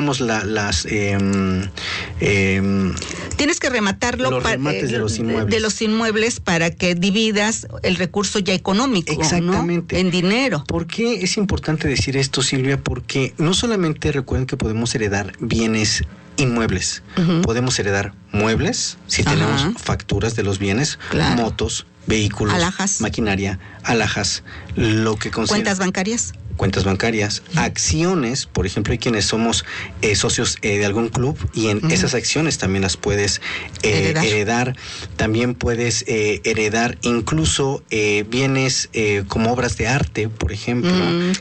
digamos, tienes que rematarlo los remates de los inmuebles para que dividas el recurso ya económico. Exactamente. ¿No? En dinero. ¿Por qué es importante decir esto, Silvia? Porque no solamente recuerden que podemos heredar bienes inmuebles, podemos heredar muebles, si tenemos facturas de los bienes, motos, vehículos, alhajas, maquinaria, alhajas, lo que cuentas bancarias, acciones. Por ejemplo, hay quienes somos socios de algún club y en esas acciones también las puedes heredar. También puedes heredar incluso bienes como obras de arte, por ejemplo.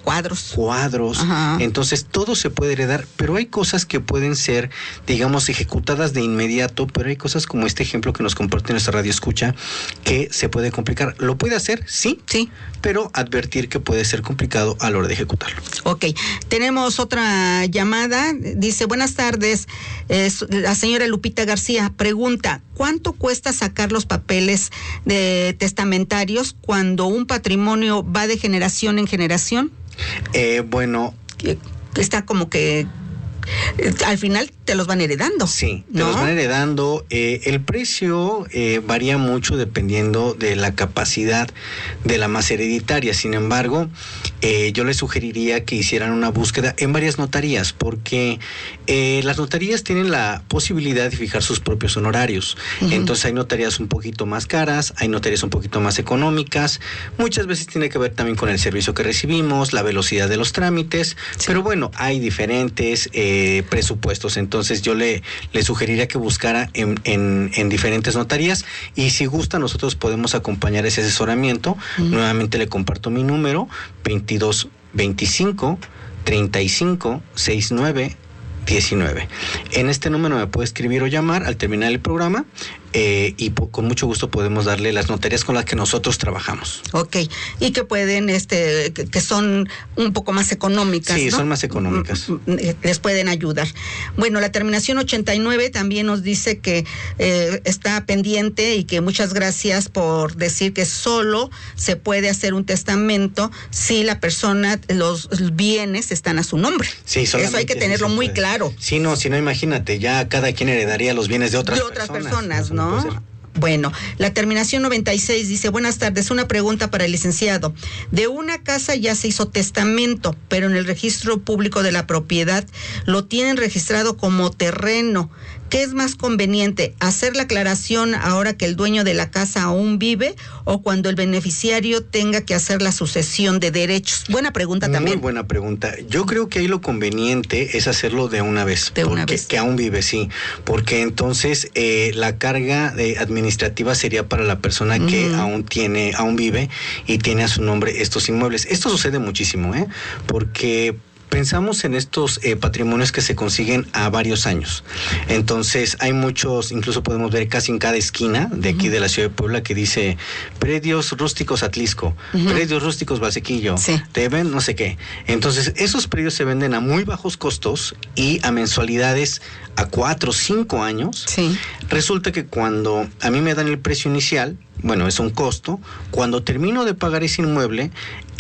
Cuadros. Entonces, todo se puede heredar, pero hay cosas que pueden ser, digamos, ejecutadas de inmediato, pero hay cosas como este ejemplo que nos comparte nuestra radio escucha, que se puede complicar. ¿Lo puede hacer? Sí, pero advertir que puede ser complicado a la hora de ejecutarlo. Ok, tenemos otra llamada. Dice, buenas tardes, la señora Lupita García pregunta, ¿cuánto cuesta sacar los papeles de testamentarios cuando un patrimonio va de generación en generación? Bueno, está como que al final te los van heredando. Sí, te los van heredando. El precio varía mucho dependiendo de la capacidad de la masa hereditaria. Sin embargo, yo les sugeriría que hicieran una búsqueda en varias notarías, porque las notarías tienen la posibilidad de fijar sus propios honorarios. Entonces hay notarías un poquito más caras, hay notarías un poquito más económicas. Muchas veces tiene que ver también con el servicio que recibimos, la velocidad de los trámites, pero bueno, hay diferentes presupuestos. Entonces yo le sugeriría que buscara en diferentes notarías, y si gusta nosotros podemos acompañar ese asesoramiento. Nuevamente le comparto mi número, 22 25 35 69 19. En este número me puede escribir o llamar al terminar el programa, y con mucho gusto podemos darle las notarías con las que nosotros trabajamos. Ok, y que pueden, que son un poco más económicas, Sí, ¿no? son más económicas. Les pueden ayudar. Bueno, la terminación 89 también nos dice que está pendiente, y que muchas gracias por decir que solo se puede hacer un testamento si la persona, los bienes están a su nombre. Sí, eso hay que tenerlo muy claro. Sí, no, si no, imagínate, ya cada quien heredaría los bienes de otras personas, ¿no? Bueno, la terminación 96 dice, buenas tardes, una pregunta para el licenciado. De una casa ya se hizo testamento, pero en el registro público de la propiedad lo tienen registrado como terreno. ¿Qué es más conveniente, hacer la aclaración ahora que el dueño de la casa aún vive, o cuando el beneficiario tenga que hacer la sucesión de derechos? Buena pregunta también. Muy buena pregunta. Yo creo que ahí lo conveniente es hacerlo de una vez. Que aún vive, sí. Porque entonces la carga administrativa sería para la persona que aún vive y tiene a su nombre estos inmuebles. Esto sucede muchísimo, porque pensamos en estos patrimonios que se consiguen a varios años. Entonces hay muchos, incluso podemos ver casi en cada esquina de aquí de la ciudad de Puebla, que dice predios rústicos Atlisco, predios rústicos Valsequillo, deben no sé qué. Entonces esos predios se venden a muy bajos costos y a mensualidades a 4 o 5 años. Resulta que cuando a mí me dan el precio inicial, bueno, es un costo. Cuando termino de pagar ese inmueble,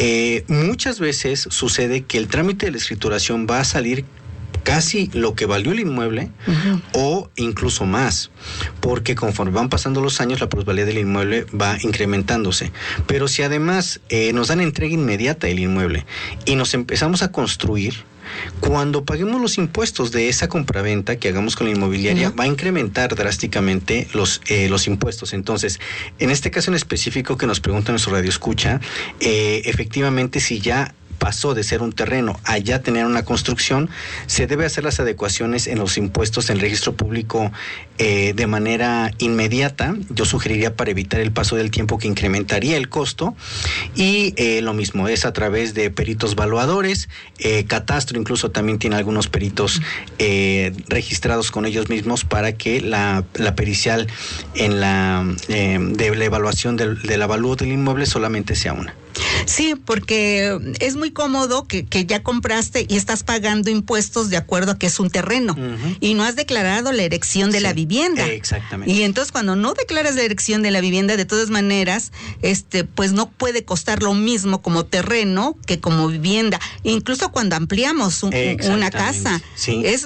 muchas veces sucede que el trámite de la escrituración va a salir casi lo que valió el inmueble, o incluso más, porque conforme van pasando los años la plusvalía del inmueble va incrementándose. Pero si además nos dan entrega inmediata del inmueble y nos empezamos a construir, cuando paguemos los impuestos de esa compraventa que hagamos con la inmobiliaria, va a incrementar drásticamente los impuestos. Entonces, en este caso en específico que nos pregunta nuestro radioescucha, efectivamente, si ya pasó de ser un terreno a ya tener una construcción, se debe hacer las adecuaciones en los impuestos en el registro público de manera inmediata. Yo sugeriría, para evitar el paso del tiempo que incrementaría el costo, y lo mismo es a través de peritos valuadores, catastro incluso también tiene algunos peritos registrados con ellos mismos para que la pericial en de la evaluación del avalúo del inmueble solamente sea una. Sí, porque es muy cómodo que ya compraste y estás pagando impuestos de acuerdo a que es un terreno, y no has declarado la erección de la vivienda. Exactamente. Y entonces cuando no declaras la erección de la vivienda, de todas maneras, pues no puede costar lo mismo como terreno que como vivienda. Incluso cuando ampliamos una casa,